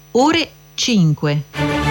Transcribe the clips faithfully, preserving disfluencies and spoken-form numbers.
ore cinque.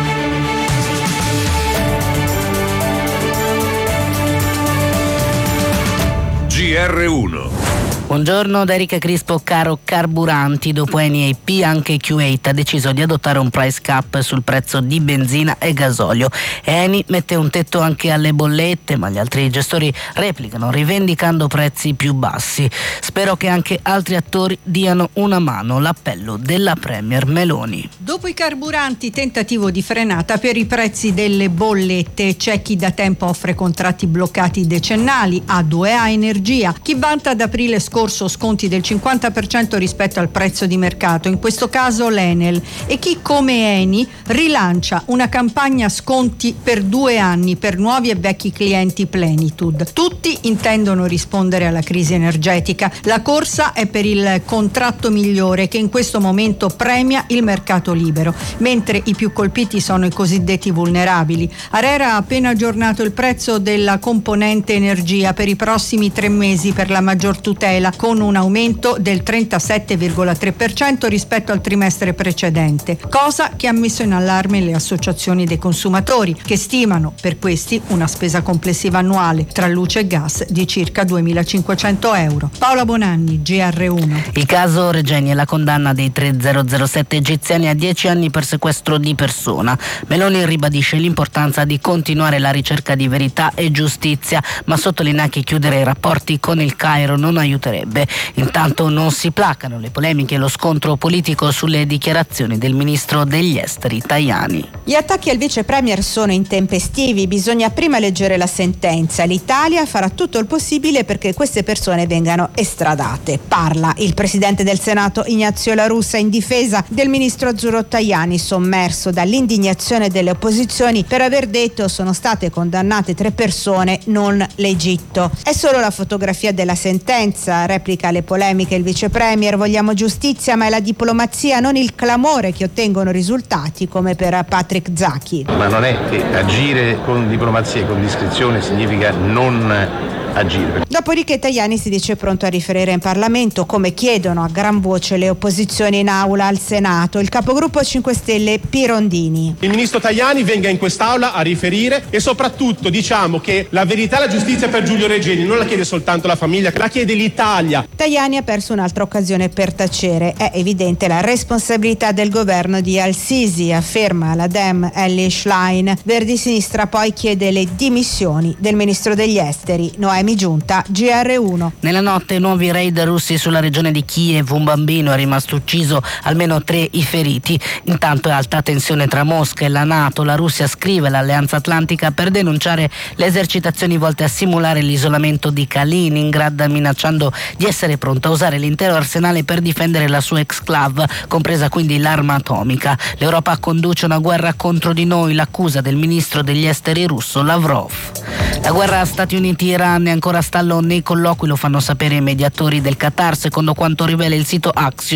G R uno. Buongiorno da Erika Crispo. Caro carburanti, dopo Eni e I P anche Kuwait ha deciso di adottare un price cap sul prezzo di benzina e gasolio. Eni mette un tetto anche alle bollette, ma gli altri gestori replicano rivendicando prezzi più bassi. Spero che anche altri attori diano una mano, l'appello della Premier Meloni. Dopo i carburanti, tentativo di frenata per i prezzi delle bollette. C'è chi da tempo offre contratti bloccati decennali, A due A Energia, chi vanta ad aprile scorso sconti del cinquanta per cento rispetto al prezzo di mercato, in questo caso l'Enel, e chi come Eni rilancia una campagna sconti per due anni per nuovi e vecchi clienti Plenitude. Tutti intendono rispondere alla crisi energetica. La corsa è per il contratto migliore, che in questo momento premia il mercato libero, mentre i più colpiti sono i cosiddetti vulnerabili. ARERA ha appena aggiornato il prezzo della componente energia per i prossimi tre mesi per la maggior tutela, con un aumento del trentasette virgola tre per cento rispetto al trimestre precedente, cosa che ha messo in allarme le associazioni dei consumatori, che stimano per questi una spesa complessiva annuale tra luce e gas di circa duemilacinquecento euro. Paola Bonanni, G R uno. Il caso Regeni e la condanna dei tre zero zero sette egiziani a dieci anni per sequestro di persona. Meloni ribadisce l'importanza di continuare la ricerca di verità e giustizia, ma sottolinea che chiudere i rapporti con il Cairo non aiuterebbe. Intanto non si placano le polemiche e lo scontro politico sulle dichiarazioni del ministro degli esteri Tajani. Gli attacchi al vice premier sono intempestivi, bisogna prima leggere la sentenza. L'Italia farà tutto il possibile perché queste persone vengano estradate. Parla il presidente del Senato Ignazio La Russa in difesa del ministro azzurro Tajani, sommerso dall'indignazione delle opposizioni per aver detto sono state condannate tre persone, non l'Egitto. È solo la fotografia della sentenza, replica le polemiche il vice premier. Vogliamo giustizia, ma è la diplomazia, non il clamore, che ottengono risultati, come per Patrick Zaki. Ma non è che agire con diplomazia e con discrezione significa non agire. Dopodiché Tajani si dice pronto a riferire in Parlamento, come chiedono a gran voce le opposizioni in aula al Senato. Il capogruppo cinque Stelle Pirondini. Il ministro Tajani venga in quest'aula a riferire e soprattutto diciamo che la verità e la giustizia per Giulio Regeni non la chiede soltanto la famiglia, la chiede l'Italia. Tajani ha perso un'altra occasione per tacere. È evidente la responsabilità del governo di Al-Sisi, afferma la Dem Ellie Schlein. Verdi Sinistra poi chiede le dimissioni del ministro degli esteri Noemi Giunta, G R uno. Nella notte nuovi raid russi sulla regione di Kiev, un bambino è rimasto ucciso, almeno tre i feriti. Intanto è alta tensione tra Mosca e la NATO. La Russia scrive all'Alleanza Atlantica per denunciare le esercitazioni volte a simulare l'isolamento di Kaliningrad, minacciando di essere pronta a usare l'intero arsenale per difendere la sua exclave, compresa quindi l'arma atomica. L'Europa conduce una guerra contro di noi, l'accusa del ministro degli esteri russo Lavrov. La guerra Stati Uniti-Iran è ancora a stallo nei colloqui, lo fanno sapere i mediatori del Qatar, secondo quanto rivela il sito Axios.